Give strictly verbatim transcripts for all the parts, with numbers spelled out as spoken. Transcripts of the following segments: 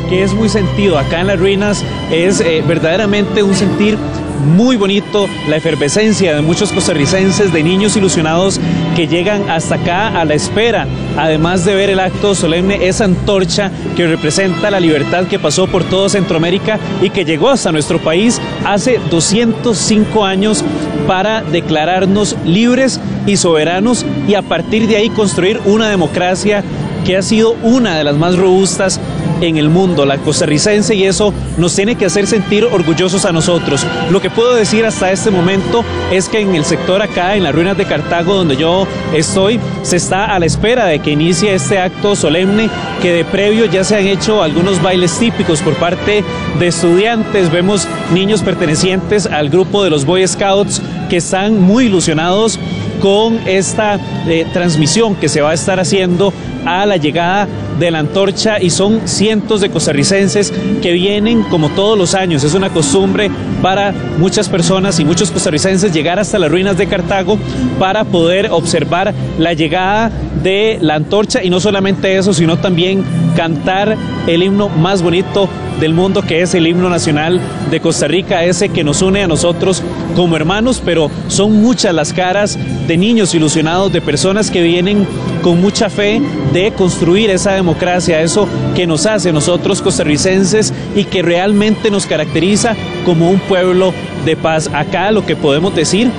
que es muy sentido. Acá en las ruinas es eh, verdaderamente un sentir muy bonito, la efervescencia de muchos costarricenses, de niños ilusionados que llegan hasta acá a la espera, además de ver el acto solemne, esa antorcha que representa la libertad que pasó por todo Centroamérica y que llegó hasta nuestro país hace doscientos cinco años para declararnos libres y soberanos y a partir de ahí construir una democracia que ha sido una de las más robustas en el mundo, la costarricense, y eso nos tiene que hacer sentir orgullosos a nosotros. Lo que puedo decir hasta este momento es que en el sector acá, en las ruinas de Cartago, donde yo estoy, se está a la espera de que inicie este acto solemne, que de previo ya se han hecho algunos bailes típicos por parte de estudiantes. Vemos niños pertenecientes al grupo de los Boy Scouts que están muy ilusionados con esta eh, transmisión que se va a estar haciendo a la llegada de la antorcha, y son cientos de costarricenses que vienen como todos los años. Es una costumbre para muchas personas y muchos costarricenses llegar hasta las ruinas de Cartago para poder observar la llegada de la antorcha, y no solamente eso, sino también cantar el himno más bonito del mundo, que es el himno nacional de Costa Rica, ese que nos une a nosotros como hermanos. Pero son muchas las caras de niños ilusionados, de personas que vienen con mucha fe de construir esa democracia, eso que nos hace nosotros costarricenses y que realmente nos caracteriza como un pueblo de paz. Acá lo que podemos decir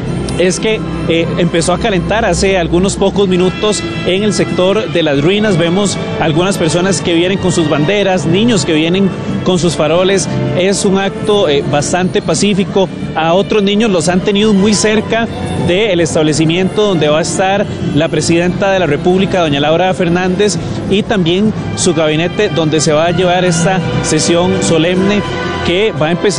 es que eh, empezó a calentar hace algunos pocos minutos en el sector de las ruinas. Vemos algunas personas que vienen con sus banderas, niños que vienen con sus faroles. Es un acto eh, bastante pacífico. A otros niños los han tenido muy cerca del establecimiento donde va a estar la presidenta de la República, doña Laura Fernández, y también su gabinete donde se va a llevar esta sesión solemne que va a empezar